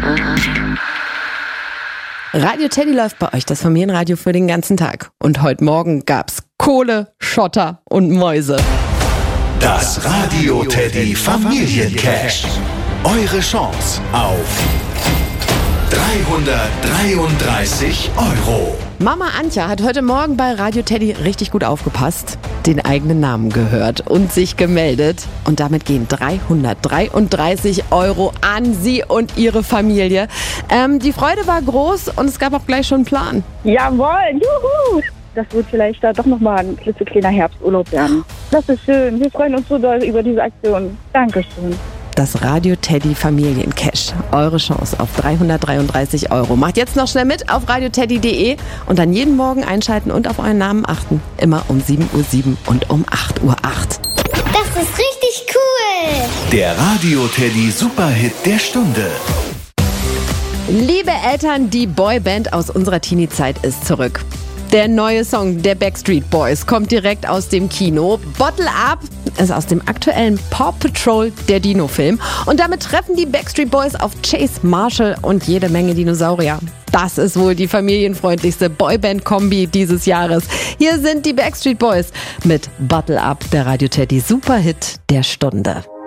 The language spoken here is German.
Radio Teddy läuft bei euch, das Familienradio für den ganzen Tag. Und heute Morgen gab's Kohle, Schotter und Mäuse. Das Radio Teddy Familiencash. Eure Chance auf 333 €. Mama Antja hat heute Morgen bei Radio Teddy richtig gut aufgepasst, den eigenen Namen gehört und sich gemeldet. Und damit gehen 333 € an sie und ihre Familie. Die Freude war groß und es gab auch gleich schon einen Plan. Jawohl, juhu! Das wird vielleicht da doch nochmal ein klitzekleiner Herbsturlaub werden. Das ist schön. Wir freuen uns so doll über diese Aktion. Dankeschön. Das Radio Teddy Familiencash. Eure Chance auf 333 €. Macht jetzt noch schnell mit auf radioteddy.de und dann jeden Morgen einschalten und auf euren Namen achten. Immer um 7:07 Uhr und um 8:08 Uhr. Das ist richtig cool. Der Radio Teddy Superhit der Stunde. Liebe Eltern, die Boyband aus unserer Teenie-Zeit ist zurück. Der neue Song der Backstreet Boys kommt direkt aus dem Kino. Bottle Up ist aus dem aktuellen Paw Patrol, der Dino-Film. Und damit treffen die Backstreet Boys auf Chase Marshall und jede Menge Dinosaurier. Das ist wohl die familienfreundlichste Boyband-Kombi dieses Jahres. Hier sind die Backstreet Boys mit Bottle Up, der Radio Teddy Superhit der Stunde.